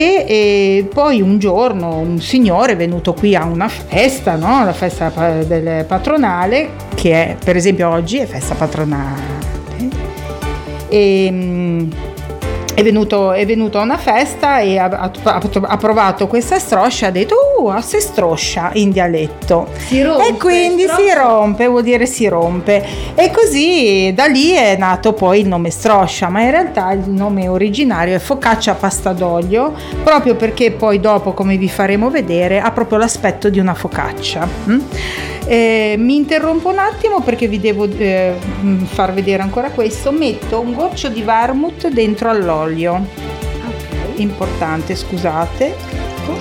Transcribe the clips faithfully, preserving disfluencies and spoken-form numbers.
E, e poi un giorno un signore è venuto qui a una festa, no? La festa del patronale, che è, per esempio oggi è festa patronale, e è venuto, è venuto a una festa e ha, ha, ha provato questa stroscia, ha detto uh, a se stroscia in dialetto, si rompe, e quindi stroscia. Si rompe, vuol dire si rompe, e così da lì è nato poi il nome stroscia, ma in realtà il nome originario è focaccia pasta d'olio, proprio perché poi dopo, come vi faremo vedere, ha proprio l'aspetto di una focaccia. mm? Eh, mi interrompo un attimo perché vi devo eh, far vedere ancora questo. Metto un goccio di vermouth dentro all'olio, okay. Importante, scusate.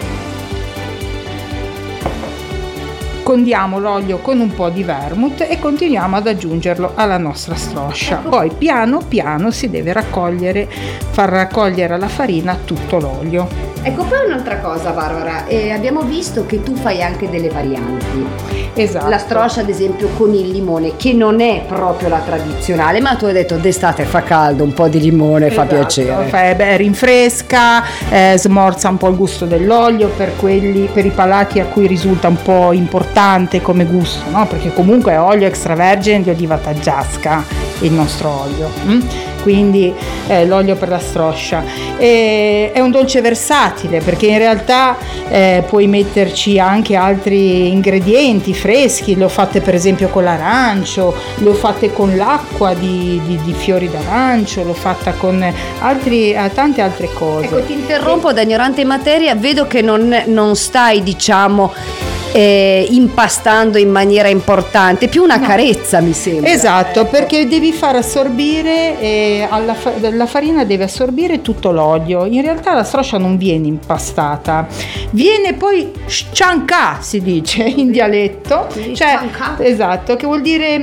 Condiamo l'olio con un po' di vermouth e continuiamo ad aggiungerlo alla nostra stroscia. Poi piano piano si deve raccogliere, far raccogliere alla farina tutto l'olio. Ecco, poi un'altra cosa, Barbara, eh, abbiamo visto che tu fai anche delle varianti. Esatto. La stroscia, ad esempio, con il limone, che non è proprio la tradizionale, ma tu hai detto d'estate fa caldo, un po' di limone, esatto, fa piacere. Fa, beh, rinfresca, eh, smorza un po' il gusto dell'olio per quelli, per i palati a cui risulta un po' importante come gusto, no? Perché comunque è olio extravergine di oliva taggiasca il nostro olio. Mm? Quindi eh, l'olio per la stroscia e, è un dolce versatile perché in realtà eh, puoi metterci anche altri ingredienti freschi. Le ho fatte per esempio con l'arancio, le ho fatte con l'acqua di, di, di fiori d'arancio, l'ho fatta con altri, tante altre cose. Ecco, ti interrompo da ignorante in materia, vedo che non, non stai diciamo Eh, impastando in maniera importante, più una no. carezza mi sembra. Esatto, perché devi far assorbire eh, alla fa- la farina deve assorbire tutto l'olio. In realtà la stroscia non viene impastata, viene poi sciancà, si dice in dialetto, sì, cioè, sciancà. Esatto, che vuol dire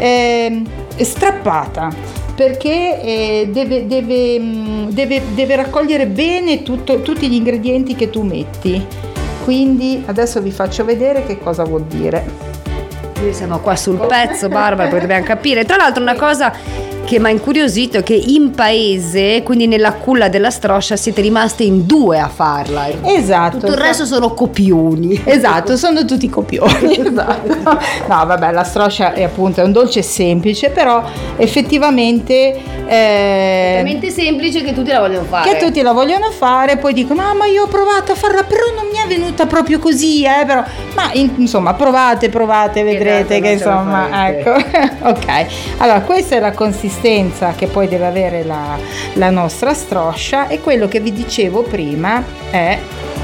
eh, strappata, perché eh, deve, deve, deve, deve raccogliere bene tutto, tutti gli ingredienti che tu metti. Quindi adesso vi faccio vedere che cosa vuol dire. Noi siamo qua sul pezzo, Barbara, perché dobbiamo capire. Tra l'altro una cosa che mi ha incuriosito è che in paese, quindi nella culla della stroscia, siete rimaste in due a farla. Esatto. Tutto il resto sono copioni. Esatto, sono tutti copioni. Esatto. No, vabbè, la stroscia è appunto è un dolce semplice, però effettivamente eh, talmente semplice che tutti la vogliono fare. Che tutti la vogliono fare, poi dicono "Ah, ma io ho provato a farla, però non mi è venuta proprio così, eh, però". Ma in, insomma, provate, provate, vedrete esatto, che insomma, ecco. Ok. Allora, questa è la consistenza che poi deve avere la, la nostra stroscia, e quello che vi dicevo prima è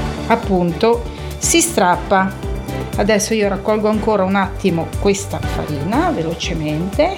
appunto si strappa. Adesso io raccolgo ancora un attimo questa farina velocemente,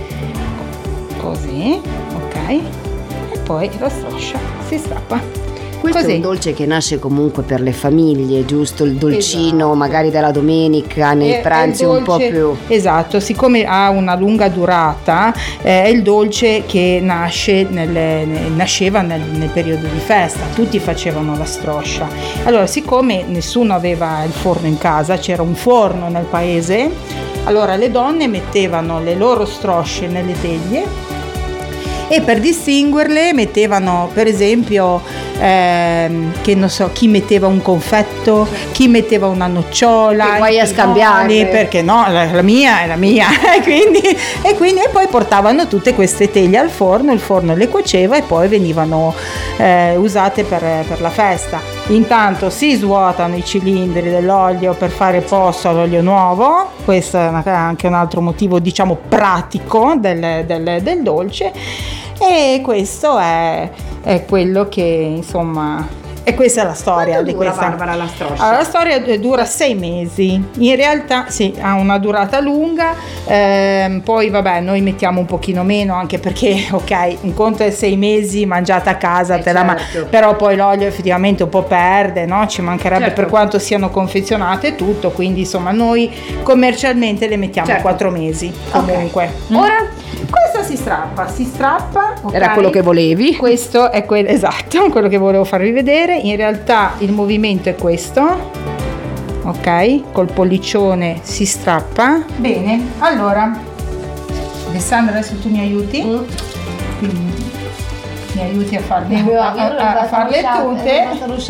così, ok, e poi la stroscia si strappa. Questo così. È un dolce che nasce comunque per le famiglie, giusto? Il dolcino esatto. magari della domenica, nei è, pranzi è dolce, un po' più. Esatto, siccome ha una lunga durata, eh, è il dolce che nasce nelle, nasceva nel, nel periodo di festa, tutti facevano la stroscia. Allora, siccome nessuno aveva il forno in casa, c'era un forno nel paese, allora le donne mettevano le loro strosce nelle teglie e per distinguerle mettevano per esempio ehm, che non so, chi metteva un confetto, chi metteva una nocciola, e poi a scambiare, perché no, la, la mia è la mia e quindi, e quindi e poi portavano tutte queste teglie al forno, il forno le cuoceva e poi venivano eh, usate per, per la festa. Intanto si svuotano i cilindri dell'olio per fare posto all'olio nuovo, questo è anche un altro motivo diciamo pratico del, del, del dolce, e questo è, è quello che insomma. E questa è la storia. Quanto di dura, questa Barbara, la stroscia? Allora, la storia dura sei mesi, in realtà sì, ha una durata lunga, ehm, poi vabbè noi mettiamo un pochino meno, anche perché ok, un conto è sei mesi mangiata a casa, eh te la certo. ma- però poi l'olio effettivamente un po' perde, no? Ci mancherebbe certo. Per quanto siano confezionate e tutto, quindi insomma noi commercialmente le mettiamo certo. quattro mesi comunque. Okay. Mm. Ora questa si strappa, si strappa. Okay. Era quello che volevi? Questo è quello, esatto, quello che volevo farvi vedere. In realtà il movimento è questo, ok? Col pollicione si strappa. Bene, allora Alessandra adesso tu mi aiuti. Mm. Quindi mi aiuti a farle, a, a, a farle tutte.